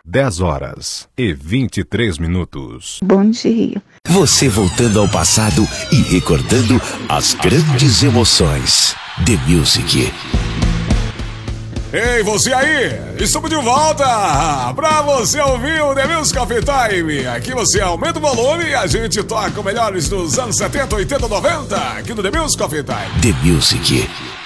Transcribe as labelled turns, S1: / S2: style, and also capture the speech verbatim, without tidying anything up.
S1: dez horas e vinte e três minutos.
S2: Bom dia.
S3: Você voltando ao passado e recordando as grandes emoções. The Music.
S4: Ei, você aí! Estamos de volta pra você ouvir o The Music Coffee Time. Aqui você aumenta o volume e a gente toca o melhores dos anos setenta, oitenta, noventa aqui no The Music Coffee Time.
S3: The Music.